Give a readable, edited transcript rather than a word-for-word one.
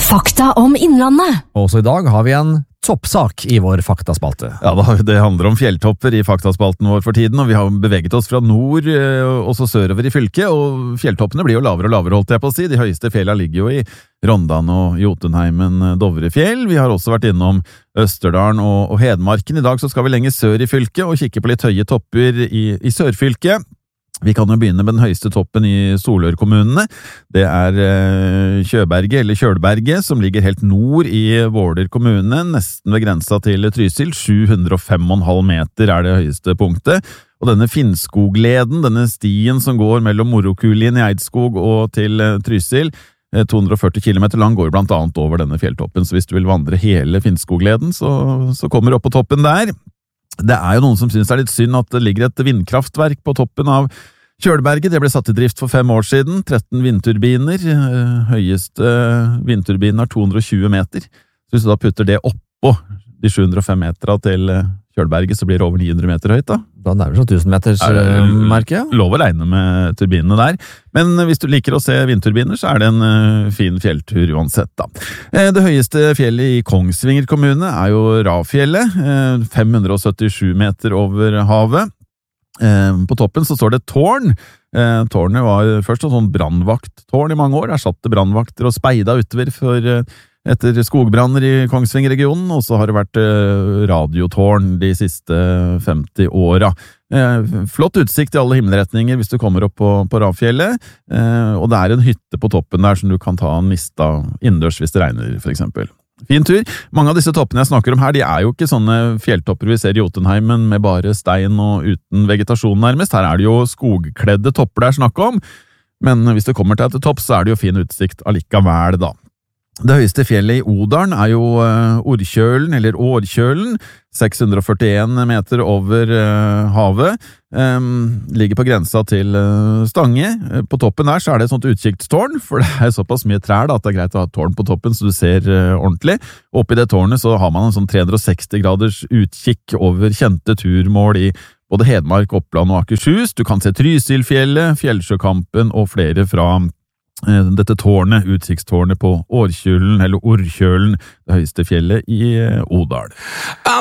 Fakta om Innlandet. Også i dag har vi en toppsak i vår faktaspalte. Ja, det handler om fjelltopper i faktaspalten vår for tiden, og vi har beveget oss fra nord og så sørover i fylket, og fjelltoppene blir jo lavere og lavere, holdt jeg på å si. De høyeste fjellene ligger jo i Rondane og Jotunheimen, Dovrefjell. Vi har også vært innom Østerdalen og Hedmarken. I dag så skal vi lenger sør i fylket og kikke på litt høye topper i sørfylket. Vi kan jo begynne med den høyeste toppen i Solør-kommunene. Det Kjøberget, eller Kjølberget, som ligger helt nord i Våler kommune, nesten ved grensa til Trysil. 705,5 meter det høyeste punktet. Og denne Finnskogleden, denne stien som går mellom Morokulien i Eidskog og til Trysil, 240 kilometer lang, går blant annet over denne fjelltoppen. Så hvis du vil vandre hele Finnskogleden, så kommer du opp på toppen der. Det jo noen som synes det litt synd at det ligger et vindkraftverk på toppen av Kjølberget. Det ble satt i drift for 5 år siden. 13 vindturbiner. Høyeste vindturbinen 220 meter. Så hvis du da putter det oppå de 705 meterne til Kjølberget, så blir det over 900 meter høyt da. Da nærmer det 1000 meters merke. Lov å regne med turbinene der. Men hvis du liker å se vindturbiner, så det en fin fjelltur uansett da. Det høyeste fjellet i Kongsvinger kommune jo Rafjellet, 577 meter over havet. På toppen så står det tårn. Tårnet var først en sånn brannvakttårn i mange år. Der satt det brannvakter og speida utover etter skogbranner i Kongsvinger-regionen, og så har det vært radiotårn de siste 50 åra. Flott utsikt i alle himmelretninger hvis du kommer opp på Rafjellet, og det en hytte på toppen der som du kan ta en nista innendørs hvis det regner, for eksempel. Fin tur. Mange av disse toppene jeg snakker om her, de jo ikke sånne fjelltopper vi ser i Jotunheimen med bare stein og uten vegetasjon nærmest. Her det jo skogkledde topper det snakk om, men hvis det kommer til topp, så det jo fin utsikt allikevel da. Det høyeste fjellet i Odalen jo Orkjølen, eller Årkjølen, 641 meter over havet, ligger på grensa til Stange. På toppen der så det et sånt utkiktstårn, for det såpass mye trær da, at det greit å ha et tårn på toppen så du ser ordentlig. Oppi det tårnet så har man en sånn 360 graders utkikk over kjente turmål i både Hedmark, Oppland og Akershus. Du kan se Trysilfjellet, Fjellsjøkampen og flere fra dette tårnet, utkiktstårnet på Årkjølen, eller Orkjølen, det høyeste fjellet i Odal.